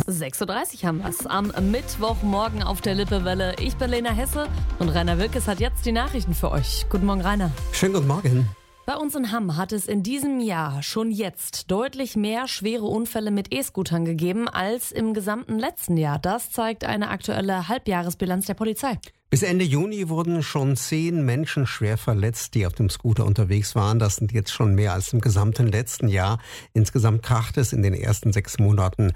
6.30 Uhr haben wir es. Am Mittwochmorgen auf der Lippewelle. Ich bin Lena Hesse und Rainer Wilkes hat jetzt die Nachrichten für euch. Guten Morgen, Rainer. Schönen guten Morgen. Bei uns in Hamm hat es in diesem Jahr schon jetzt deutlich mehr schwere Unfälle mit E-Scootern gegeben als im gesamten letzten Jahr. Das zeigt eine aktuelle Halbjahresbilanz der Polizei. Bis Ende Juni wurden schon 10 Menschen schwer verletzt, die auf dem Scooter unterwegs waren. Das sind jetzt schon mehr als im gesamten letzten Jahr. Insgesamt kracht es in den ersten 6 Monaten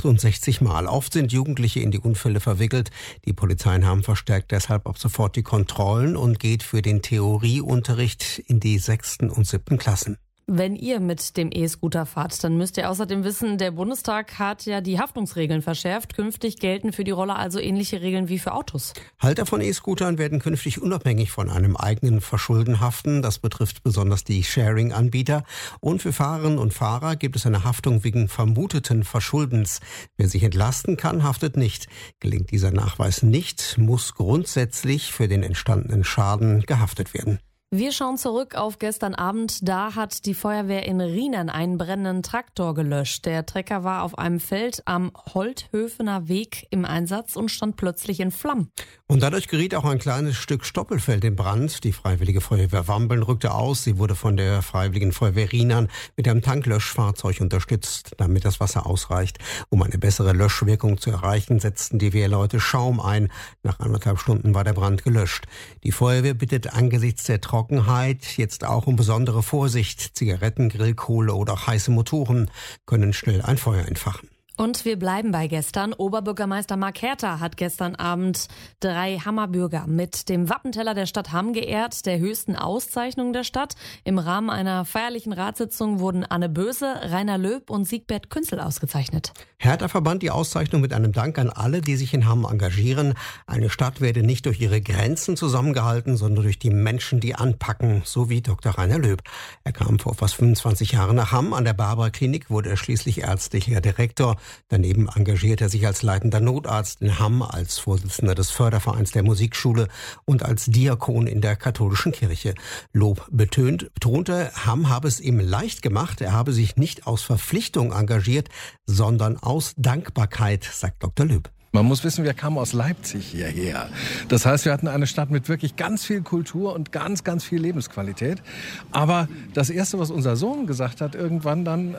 68 Mal. Oft sind Jugendliche in die Unfälle verwickelt. Die Polizei in Hamm verstärkt deshalb ab sofort die Kontrollen und geht für den Theorieunterricht in die 6. und 7. Klassen. Wenn ihr mit dem E-Scooter fahrt, dann müsst ihr außerdem wissen, der Bundestag hat ja die Haftungsregeln verschärft. Künftig gelten für die Roller also ähnliche Regeln wie für Autos. Halter von E-Scootern werden künftig unabhängig von einem eigenen Verschulden haften. Das betrifft besonders die Sharing-Anbieter. Und für Fahrerinnen und Fahrer gibt es eine Haftung wegen vermuteten Verschuldens. Wer sich entlasten kann, haftet nicht. Gelingt dieser Nachweis nicht, muss grundsätzlich für den entstandenen Schaden gehaftet werden. Wir schauen zurück auf gestern Abend. Da hat die Feuerwehr in Rheinern einen brennenden Traktor gelöscht. Der Trecker war auf einem Feld am Holthöfener Weg im Einsatz und stand plötzlich in Flammen. Und dadurch geriet auch ein kleines Stück Stoppelfeld in Brand. Die Freiwillige Feuerwehr Wambeln rückte aus. Sie wurde von der Freiwilligen Feuerwehr Rheinern mit einem Tanklöschfahrzeug unterstützt, damit das Wasser ausreicht. Um eine bessere Löschwirkung zu erreichen, setzten die Wehrleute Schaum ein. Nach 1,5 Stunden war der Brand gelöscht. Die Feuerwehr bittet angesichts der Trockenheit jetzt auch um besondere Vorsicht. Zigaretten, Grillkohle oder auch heiße Motoren können schnell ein Feuer entfachen. Und wir bleiben bei gestern. Oberbürgermeister Marc Herter hat gestern Abend 3 Hammer-Bürger mit dem Wappenteller der Stadt Hamm geehrt, der höchsten Auszeichnung der Stadt. Im Rahmen einer feierlichen Ratssitzung wurden Anne Böse, Rainer Löb und Siegbert Künzel ausgezeichnet. Herter verband die Auszeichnung mit einem Dank an alle, die sich in Hamm engagieren. Eine Stadt werde nicht durch ihre Grenzen zusammengehalten, sondern durch die Menschen, die anpacken, so wie Dr. Rainer Löb. Er kam vor fast 25 Jahren nach Hamm. An der Barbara-Klinik wurde er schließlich ärztlicher Direktor. Daneben engagiert er sich als leitender Notarzt in Hamm, als Vorsitzender des Fördervereins der Musikschule und als Diakon in der katholischen Kirche. Lob betonte, Hamm habe es ihm leicht gemacht. Er habe sich nicht aus Verpflichtung engagiert, sondern aus Dankbarkeit, sagt Dr. Löb. Man muss wissen, wir kamen aus Leipzig hierher. Das heißt, wir hatten eine Stadt mit wirklich ganz viel Kultur und ganz, ganz viel Lebensqualität. Aber das Erste, was unser Sohn gesagt hat, irgendwann dann,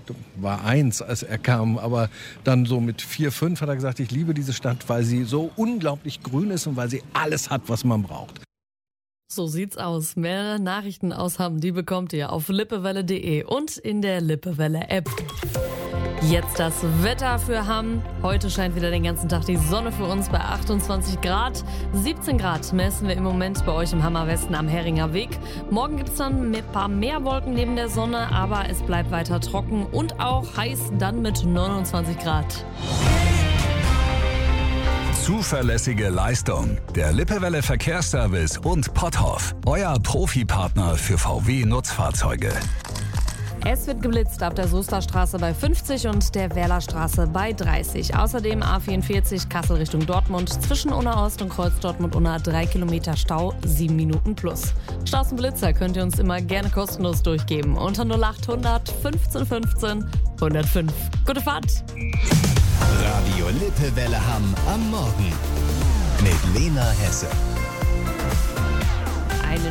war 1, als er kam, aber dann so mit 4, 5 hat er gesagt, ich liebe diese Stadt, weil sie so unglaublich grün ist und weil sie alles hat, was man braucht. So sieht's aus. Mehr Nachrichten aus Hamm, die bekommt ihr auf lippewelle.de und in der Lippewelle-App. Jetzt das Wetter für Hamm. Heute scheint wieder den ganzen Tag die Sonne für uns bei 28 Grad. 17 Grad messen wir im Moment bei euch im Hammer Westen am Heringer Weg. Morgen gibt es dann ein paar mehr Wolken neben der Sonne, aber es bleibt weiter trocken und auch heiß dann mit 29 Grad. Zuverlässige Leistung. Der Lippewelle Verkehrsservice und Potthoff. Euer Profipartner für VW-Nutzfahrzeuge. Es wird geblitzt ab der Soesterstraße bei 50 und der Werlerstraße bei 30. Außerdem A44 Kassel Richtung Dortmund zwischen Unna Ost und Kreuz Dortmund-Unna 3 Kilometer Stau, 7 Minuten plus. Staus und Blitzer könnt ihr uns immer gerne kostenlos durchgeben unter 0800 15 15 105. Gute Fahrt! Radio Lippewelle Hamm am Morgen mit Lena Hesse.